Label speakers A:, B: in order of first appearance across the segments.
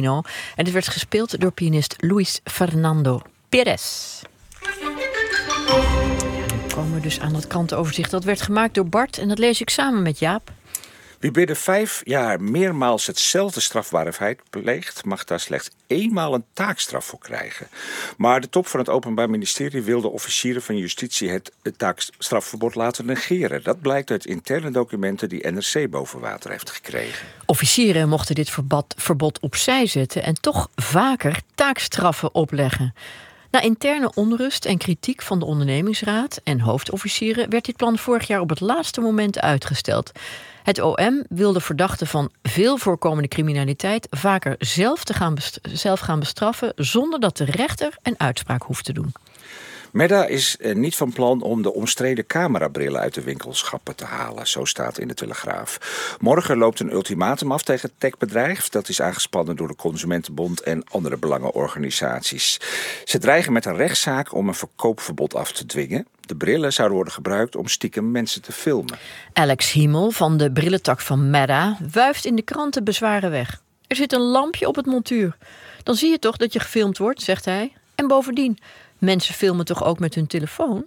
A: Camino. En dit werd gespeeld door pianist Luis Fernando Perez. Dan komen we dus aan het krantenoverzicht. Dat werd gemaakt door Bart en dat lees ik samen met Jaap.
B: Wie binnen 5 jaar meermaals hetzelfde strafbare feit pleegt, mag daar slechts eenmaal een taakstraf voor krijgen. Maar de top van het Openbaar Ministerie wil de officieren van justitie het taakstrafverbod laten negeren. Dat blijkt uit interne documenten die NRC boven water heeft gekregen.
A: Officieren mochten dit verbod opzij zetten en toch vaker taakstraffen opleggen. Na interne onrust en kritiek van de ondernemingsraad en hoofdofficieren werd dit plan vorig jaar op het laatste moment uitgesteld. Het OM wil de verdachten van veel voorkomende criminaliteit vaker zelf gaan bestraffen zonder dat de rechter een uitspraak hoeft te doen.
B: Meta is niet van plan om de omstreden camerabrillen uit de winkelschappen te halen. Zo staat in de Telegraaf. Morgen loopt een ultimatum af tegen het techbedrijf. Dat is aangespannen door de Consumentenbond en andere belangenorganisaties. Ze dreigen met een rechtszaak om een verkoopverbod af te dwingen. De brillen zouden worden gebruikt om stiekem mensen te filmen.
A: Alex Hiemel van de brillentak van Meta wuift in de kranten bezwaren weg. Er zit een lampje op het montuur. Dan zie je toch dat je gefilmd wordt, zegt hij. En bovendien, mensen filmen toch ook met hun telefoon?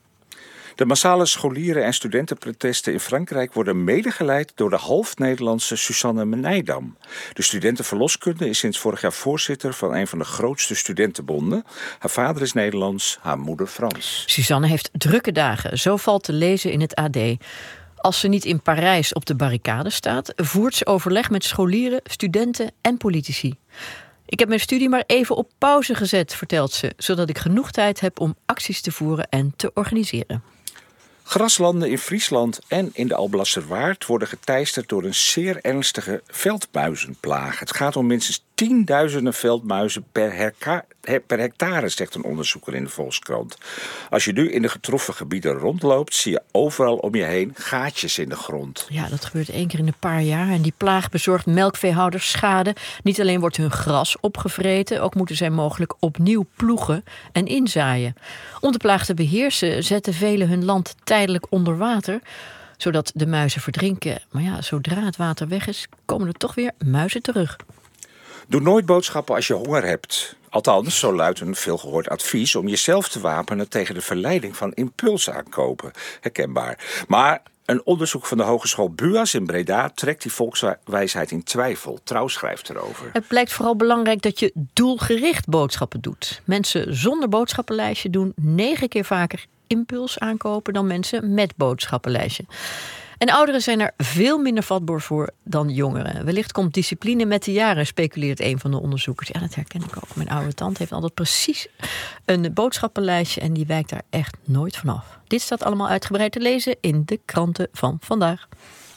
B: De massale scholieren- en studentenprotesten in Frankrijk worden medegeleid door de half-Nederlandse Suzanne Menijdam. De studentenverloskunde is sinds vorig jaar voorzitter van een van de grootste studentenbonden. Haar vader is Nederlands, haar moeder Frans.
A: Suzanne heeft drukke dagen, zo valt te lezen in het AD. Als ze niet in Parijs op de barricade staat, voert ze overleg met scholieren, studenten en politici. Ik heb mijn studie maar even op pauze gezet, vertelt ze, zodat ik genoeg tijd heb om acties te voeren en te organiseren.
B: Graslanden in Friesland en in de Alblasserwaard worden geteisterd door een zeer ernstige veldmuizenplaag. Het gaat om minstens 10.000 veldmuizen per hectare, zegt een onderzoeker in de Volkskrant. Als je nu in de getroffen gebieden rondloopt, zie je overal om je heen gaatjes in de grond.
A: Ja, dat gebeurt 1 keer in een paar jaar. En die plaag bezorgt melkveehouders schade. Niet alleen wordt hun gras opgevreten, ook moeten zij mogelijk opnieuw ploegen en inzaaien. Om de plaag te beheersen zetten velen hun land tijdelijk onder water, zodat de muizen verdrinken. Maar ja, zodra het water weg is, komen er toch weer muizen terug.
B: Doe nooit boodschappen als je honger hebt. Althans, zo luidt een veelgehoord advies om jezelf te wapenen tegen de verleiding van impulsaankopen. Herkenbaar. Maar een onderzoek van de Hogeschool Buas in Breda trekt die volkswijsheid in twijfel. Trouw schrijft erover.
A: Het blijkt vooral belangrijk dat je doelgericht boodschappen doet. Mensen zonder boodschappenlijstje doen 9 keer vaker impuls aankopen dan mensen met boodschappenlijstje. En ouderen zijn er veel minder vatbaar voor dan jongeren. Wellicht komt discipline met de jaren, speculeert een van de onderzoekers. Ja, dat herken ik ook. Mijn oude tante heeft altijd precies een boodschappenlijstje en die wijkt daar echt nooit vanaf. Dit staat allemaal uitgebreid te lezen in de kranten van vandaag.